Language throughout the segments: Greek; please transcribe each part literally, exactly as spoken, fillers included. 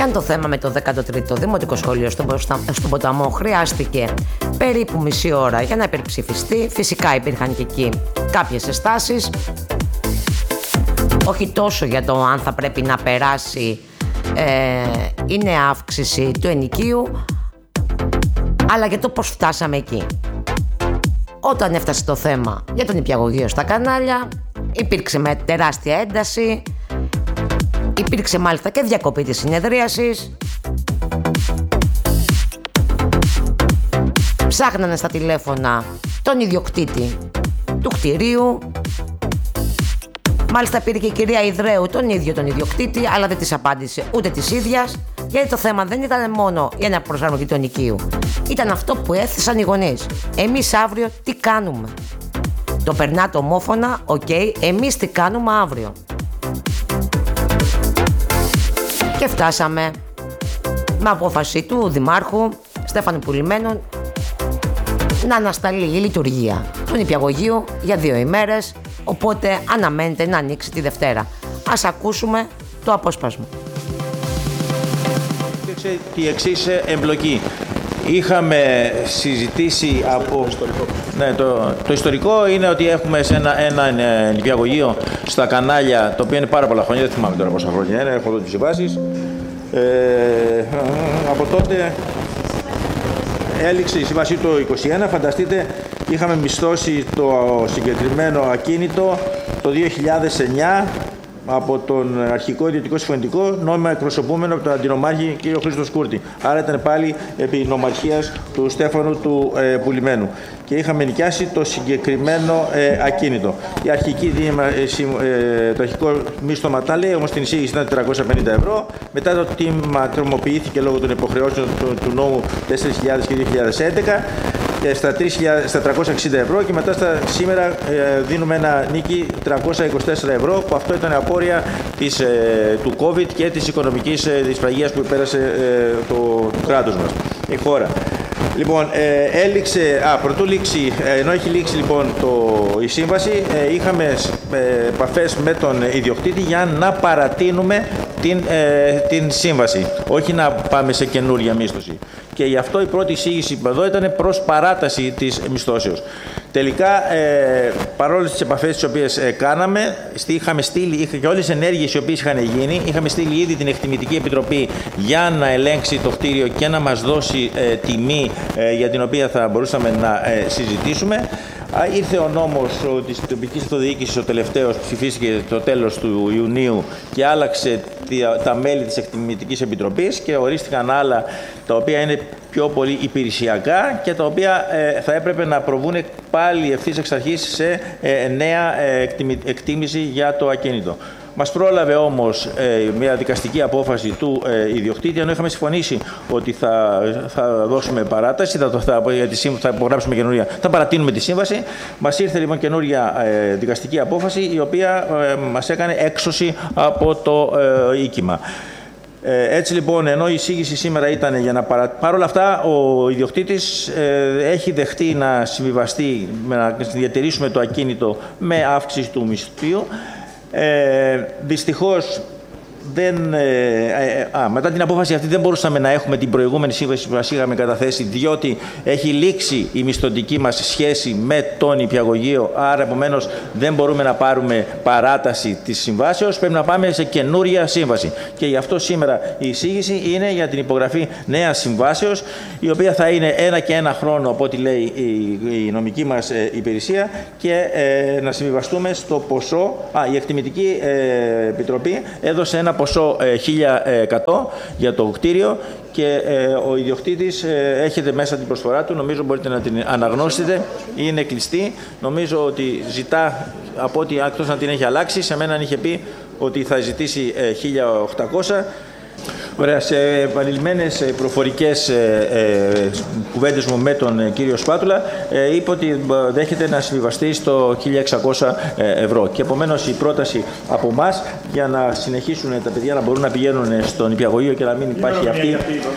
Και αν το θέμα με το δέκατο τρίτο Δημοτικό Σχολείο στον, στον Ποταμό χρειάστηκε περίπου μισή ώρα για να υπερψηφιστεί, φυσικά υπήρχαν και εκεί κάποιες ενστάσεις, όχι τόσο για το αν θα πρέπει να περάσει ε, η νέα αύξηση του ενοικίου, αλλά για το πώς φτάσαμε εκεί. Όταν έφτασε το θέμα για τον νηπιαγωγείο στα κανάλια, υπήρξε με τεράστια ένταση, υπήρξε μάλιστα και διακοπή της συνεδρίασης. Ψάχνανε στα τηλέφωνα τον ιδιοκτήτη του κτηρίου. Μάλιστα πήρε και η κυρία Ιδρέου τον ίδιο τον ιδιοκτήτη, αλλά δεν της απάντησε ούτε της ίδιας, γιατί το θέμα δεν ήταν μόνο η αναπροσαρμογή του ενοικίου. Ήταν αυτό που έθεσαν οι γονείς. Εμείς αύριο τι κάνουμε? Το περνάτε ομόφωνα, οκ, okay, εμείς τι κάνουμε αύριο? Και φτάσαμε με απόφαση του Δημάρχου Στέφανου Πουλημένου να ανασταλεί η λειτουργία του νηπιαγωγείου για δύο ημέρες, οπότε αναμένεται να ανοίξει τη Δευτέρα. Ας ακούσουμε το απόσπασμα. Υπήρξε τη εξής εμπλοκή. Είχαμε συζητήσει από... Ναι, το, το ιστορικό είναι ότι έχουμε σε ένα, ένα νηπιαγωγείο στα κανάλια, το οποίο είναι πάρα πολλά χρόνια, δεν θυμάμαι τώρα πόσα χρόνια είναι, έχω εδώ τις συμβάσεις. Ε, από τότε έληξε η σύμβασή το είκοσι ένα, φανταστείτε, είχαμε μισθώσει το συγκεκριμένο ακίνητο το δύο χιλιάδες εννιά από τον αρχικό ιδιωτικό συμφωνητικό, νόμιμα εκπροσωπούμενο από τον αντινομάρχη κ. Χρήστο Κούρτη. Άρα ήταν πάλι επί νομαρχίας του Στέφανου του ε, Πουλημένου. Και είχαμε νοικιάσει το συγκεκριμένο ε, ακίνητο. Η αρχική δήμα, ε, ε, το αρχικό μίσθωμα τα λέει, όμως την εισήγηση ήταν τετρακόσια πενήντα ευρώ. Μετά το τίμημα τρομοποιήθηκε λόγω των υποχρεώσεων του, του νόμου τέσσερις χιλιάδες και δύο χιλιάδες έντεκα. Στα, στα τριακόσια εξήντα ευρώ και μετά στα, σήμερα ε, δίνουμε ένα νίκη τριακόσια είκοσι τέσσερα ευρώ, που αυτό ήταν απόρρια της, ε, του COVID και της οικονομικής ε, δυσπραγίας που πέρασε ε, το, το κράτος μας, η χώρα. Λοιπόν, ε, έληξε, α, πρωτού λήξει, ε, ενώ έχει λήξει λοιπόν το, η σύμβαση, ε, είχαμε ε, επαφές με τον ιδιοκτήτη για να παρατείνουμε την, ε, την σύμβαση, όχι να πάμε σε καινούρια μίσθωση. Και γι' αυτό η πρώτη εισήγηση εδώ ήταν προς παράταση της μισθώσεως. Τελικά, ε, παρόλες τις επαφές τις οποίες ε, κάναμε, είχαμε στείλει, είχα και όλες τις ενέργειες οι οποίες είχαν γίνει, είχαμε στείλει ήδη την Εκτιμητική Επιτροπή για να ελέγξει το κτίριο και να μας δώσει ε, τιμή ε, για την οποία θα μπορούσαμε να ε, συζητήσουμε. Ήρθε ο νόμος της τοπικής αυτοδιοίκησης, ο τελευταίος, ψηφίστηκε το τέλος του Ιουνίου και άλλαξε τα μέλη της Εκτιμητικής Επιτροπής και ορίστηκαν άλλα τα οποία είναι πιο πολύ υπηρεσιακά και τα οποία ε, θα έπρεπε να προβούν πάλι ευθύς εξ αρχής σε ε, νέα ε, εκτίμηση για το ακίνητο. Μας πρόλαβε όμως ε, μια δικαστική απόφαση του ε, ιδιοκτήτη, ενώ είχαμε συμφωνήσει ότι θα, θα δώσουμε παράταση, θα, θα, θα υπογράψουμε καινούρια, θα παρατείνουμε τη σύμβαση. Μας ήρθε λοιπόν καινούρια ε, δικαστική απόφαση, η οποία ε, μας έκανε έξωση από το ε, οίκημα. Ε, έτσι λοιπόν, ενώ η εισήγηση σήμερα ήταν για να παρα... Παρ' όλα αυτά, ο ιδιοκτήτης ε, έχει δεχτεί να συμβιβαστεί, να διατηρήσουμε το ακίνητο με αύξηση του μισθού. Ε, δυστυχώς δεν, ε, α, μετά την απόφαση αυτή δεν μπορούσαμε να έχουμε την προηγούμενη σύμβαση που μας είχαμε καταθέσει, διότι έχει λήξει η μισθωτική μας σχέση με τον νηπιαγωγείο, άρα επομένως δεν μπορούμε να πάρουμε παράταση της συμβάσεως, πρέπει να πάμε σε καινούρια σύμβαση. Και γι' αυτό σήμερα η εισήγηση είναι για την υπογραφή νέας συμβάσεως, η οποία θα είναι ένα και ένα χρόνο από ό,τι λέει η, η νομική μας ε, υπηρεσία, και ε, να συμβιβαστούμε στο ποσό. Α, η Εκτιμητική ε, Επιτροπή έδωσε ένα ποσό ε, χίλια εκατό για το κτίριο και ε, ο ιδιοκτήτης ε, έχετε μέσα την προσφορά του, νομίζω μπορείτε να την αναγνώσετε, είναι κλειστή, νομίζω ότι ζητά, από ό,τι εκτός να την έχει αλλάξει, σε μένα είχε πει ότι θα ζητήσει ε, χίλια οκτακόσια. Ωραία, σε επανειλημμένες προφορικές ε, ε, κουβέντες μου με τον ε, κύριο Σπάτουλα, ε, είπε ότι δέχεται να συμβιβαστεί στο χίλια εξακόσια ευρώ. Και επομένως η πρόταση από εμάς για να συνεχίσουν τα παιδιά να μπορούν να πηγαίνουν στο νηπιαγωγείο και να μην υπάρχει αυτή.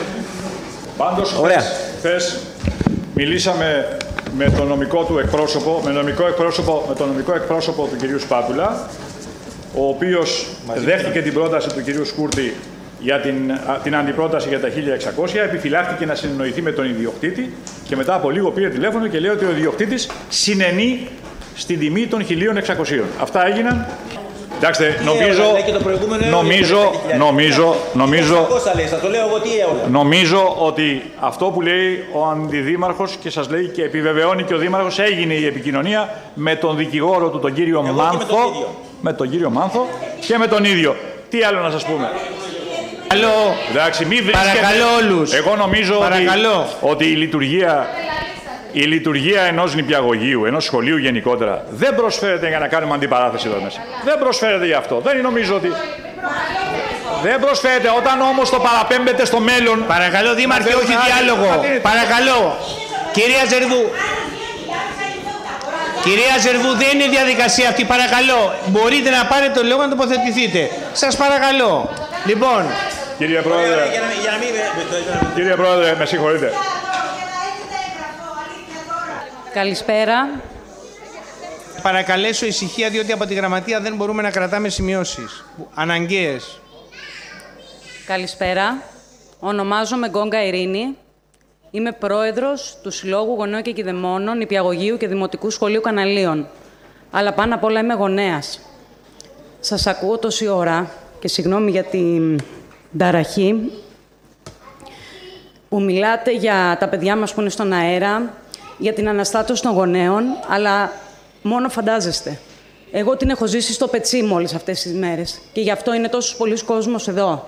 Πάντως, χθες, χθες μιλήσαμε με τον νομικό του εκπρόσωπο, με, νομικό εκπρόσωπο, με τον νομικό εκπρόσωπο του κυρίου Σπάτουλα, ο οποίος δέχτηκε την πρόταση του κυρίου Σκούρτη για την, την αντιπρόταση για τα χίλια εξακόσια, επιφυλάχθηκε να συνεννοηθεί με τον ιδιοκτήτη και μετά από λίγο πήρε τηλέφωνο και λέει ότι ο ιδιοκτήτης συνενεί στην τιμή των χίλια εξακοσίων. Αυτά έγιναν. Κοιτάξτε, νομίζω, νομίζω, νομίζω, νομίζω, νομίζω ότι αυτό που λέει ο αντιδήμαρχος και σας λέει και επιβεβαιώνει και ο δήμαρχος, έγινε η επικοινωνία με τον δικηγόρο του, τον κύριο Μάνθο, με τον κύριο Μάνθο και με τον ίδιο. Τι άλλο να σας πούμε. Παρακαλώ, εντάξει, μη παρακαλώ όλους. Εγώ νομίζω παρακαλώ. Ότι, ότι η λειτουργία... Η λειτουργία ενός νηπιαγωγείου, ενός σχολείου γενικότερα, δεν προσφέρεται για να κάνουμε αντιπαράθεση εδώ μέσα. Δεν προσφέρεται γι' αυτό. Δεν νομίζω ότι... Δεν προσφέρεται. Όταν όμως το παραπέμπεται στο μέλλον... Παρακαλώ, Δήμαρχε, όχι διάλογο. Παρακαλώ. Κυρία Ζερβού. Κυρία Ζερβού, δεν είναι διαδικασία αυτή. Παρακαλώ. Μπορείτε να πάρετε το λόγο να τοποθετηθείτε. Σας παρακαλώ. Λοιπόν... Κύριε Πρόεδρε, κύριε Πρόεδρε, με συγχωρείτε. Καλησπέρα. Παρακαλέσω ησυχία, διότι από τη γραμματεία δεν μπορούμε να κρατάμε σημειώσεις. Αναγκαίες. Καλησπέρα. Ονομάζομαι Γκόγκα Ειρήνη. Είμαι πρόεδρος του Συλλόγου Γονέων και Κηδεμόνων, Νηπιαγωγείου και Δημοτικού Σχολείου Καναλίων. Αλλά πάνω απ' όλα είμαι γονέας. Σας ακούω τόση ώρα και συγγνώμη για την ταραχή που μιλάτε για τα παιδιά μας που είναι στον αέρα, για την αναστάτωση των γονέων, αλλά μόνο φαντάζεστε. Εγώ την έχω ζήσει στο πετσί μου όλες αυτές τις μέρες και γι' αυτό είναι τόσος πολλής κόσμος εδώ.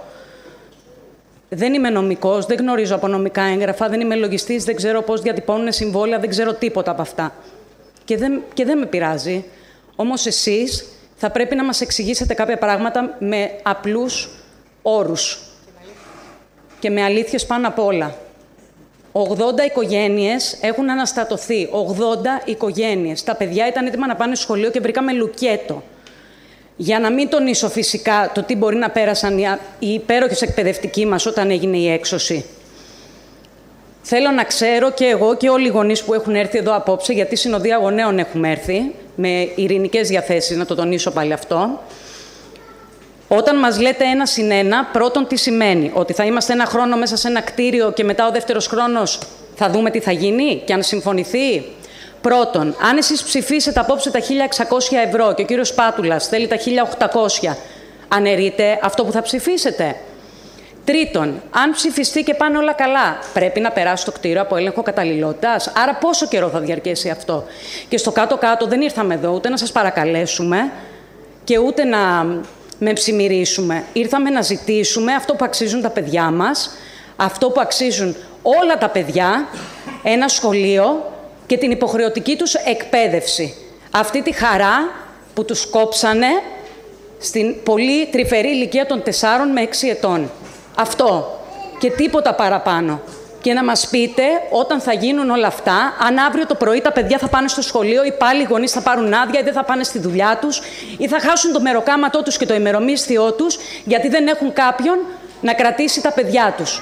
Δεν είμαι νομικός, δεν γνωρίζω από νομικά έγγραφα, δεν είμαι λογιστής, δεν ξέρω πώς διατυπώνουν συμβόλαια, δεν ξέρω τίποτα από αυτά. Και δεν, και δεν με πειράζει. Όμως εσείς θα πρέπει να μας εξηγήσετε κάποια πράγματα με απλούς όρους και με αλήθειες πάνω απ' όλα. ογδόντα οικογένειες έχουν αναστατωθεί. ογδόντα οικογένειες. Τα παιδιά ήταν έτοιμα να πάνε στο σχολείο και βρήκαμε λουκέτο. Για να μην τονίσω φυσικά το τι μπορεί να πέρασαν οι υπέροχες εκπαιδευτικοί μας όταν έγινε η έξωση. Θέλω να ξέρω και εγώ και όλοι οι γονείς που έχουν έρθει εδώ απόψε, γιατί συνοδεία γονέων έχουμε έρθει, με ειρηνικές διαθέσεις, να το τονίσω πάλι αυτό. Όταν μας λέτε ένα συν ένα, πρώτον τι σημαίνει? Ότι θα είμαστε ένα χρόνο μέσα σε ένα κτίριο και μετά ο δεύτερος χρόνος θα δούμε τι θα γίνει και αν συμφωνηθεί. Πρώτον, αν εσείς ψηφίσετε απόψε τα χίλια εξακόσια ευρώ και ο κύριος Πάτουλας θέλει τα χίλια οκτακόσια, αναιρείτε αυτό που θα ψηφίσετε? Τρίτον, αν ψηφιστεί και πάνε όλα καλά, πρέπει να περάσει το κτίριο από έλεγχο καταλληλότητας. Άρα πόσο καιρό θα διαρκέσει αυτό? Και στο κάτω-κάτω δεν ήρθαμε εδώ ούτε να σας παρακαλέσουμε και ούτε να με ψημυρίσουμε. Ήρθαμε να ζητήσουμε αυτό που αξίζουν τα παιδιά μας, αυτό που αξίζουν όλα τα παιδιά, ένα σχολείο και την υποχρεωτική τους εκπαίδευση. Αυτή τη χαρά που τους κόψανε στην πολύ τρυφερή ηλικία των τεσσάρων με έξι ετών. Αυτό και τίποτα παραπάνω. Και να μας πείτε, όταν θα γίνουν όλα αυτά, αν αύριο το πρωί τα παιδιά θα πάνε στο σχολείο ή πάλι οι γονείς θα πάρουν άδεια ή δεν θα πάνε στη δουλειά τους ή θα χάσουν το μεροκάματό τους και το ημερομίσθιό τους γιατί δεν έχουν κάποιον να κρατήσει τα παιδιά τους.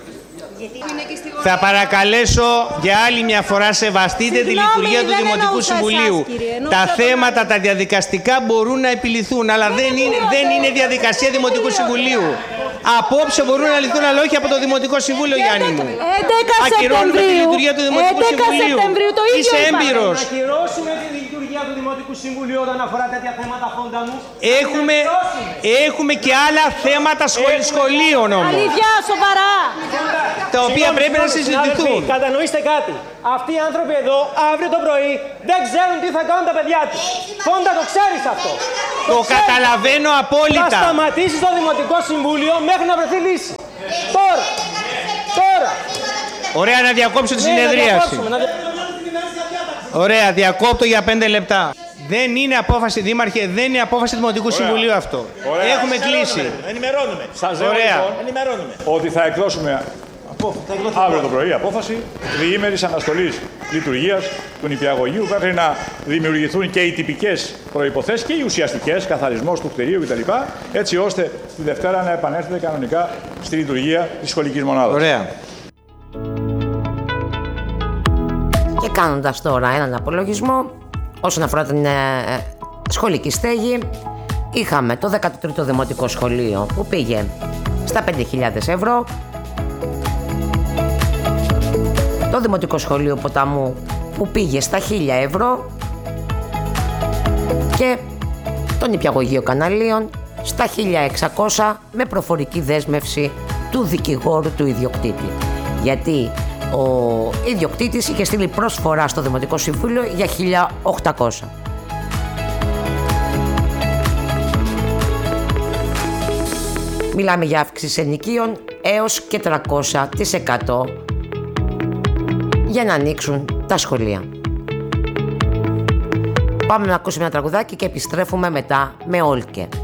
Θα παρακαλέσω για άλλη μια φορά σεβαστείτε τη λειτουργία του Δημοτικού Συμβουλίου. Τα θέματα, τα διαδικαστικά μπορούν να επιληθούν, αλλά δεν είναι, δεν είναι διαδικασία Δημοτικού Συμβουλίου. Απόψε μπορούν να λυθούν, αλλά όχι από το Δημοτικό Συμβούλιο, Γιάννη μου. Ακυρώνουμε τη λειτουργία του Δημοτικού Συμβουλίου. Είσαι έμπειρος. Ακυρώσουμε τη λειτουργία του Δημοτικού Συμβουλίου όταν αφορά τέτοια θέματα, Φόντα μου. Έχουμε, έχουμε και άλλα θέματα σχολείων όμως. Αλήθεια, σοβαρά. Τα οποία πρέπει να συζητηθούν. Κατανοήστε κάτι. Αυτοί οι άνθρωποι εδώ αύριο το πρωί δεν ξέρουν τι θα κάνουν τα παιδιά τους. Φόντα, το ξέρεις αυτό. Το, το καταλαβαίνω απόλυτα. Θα σταματήσει το Δημοτικό Συμβούλιο μέχρι να βρεθεί λύση. Τώρα. Τώρα. Ωραία, να διακόψω τη ναι, συνεδρίαση. Να δια... Ωραία, διακόπτω για πέντε λεπτά. Δεν είναι απόφαση, Δήμαρχε, δεν είναι απόφαση του Δημοτικού Ωραία. Συμβουλίου αυτό. Ωραία. Έχουμε κλείσει. Ενημερώνουμε. Σας λέω λοιπόν, ενημερώνουμε. ότι θα εκδώσουμε αύριο το πρωί απόφαση διήμερης αναστολής λειτουργίας του νηπιαγωγείου μέχρι να δημιουργηθούν και οι τυπικές προϋποθέσεις και οι ουσιαστικές, καθαρισμός του κτηρίου κτλ. Έτσι ώστε τη Δευτέρα να επανέλθετε κανονικά στη λειτουργία της σχολικής μονάδας. Ωραία. Και κάνοντας τώρα έναν απολογισμό όσον αφορά την ε, σχολική στέγη, είχαμε το δέκατο τρίτο Δημοτικό Σχολείο που πήγε στα πέντε χιλιάδες ευρώ. Το Δημοτικό Σχολείο Ποταμού που πήγε στα χίλια ευρώ και το Νηπιαγωγείο Καναλίων στα χίλια εξακόσια με προφορική δέσμευση του δικηγόρου του ιδιοκτήτη. Γιατί ο ιδιοκτήτης είχε στείλει προσφορά στο Δημοτικό Συμβούλιο για χίλια οκτακόσια. Μιλάμε για αύξηση ενοικίων έως και τριακόσια τοις εκατό για να ανοίξουν τα σχολεία. Πάμε να ακούσουμε ένα τραγουδάκι και επιστρέφουμε μετά με Όλκε.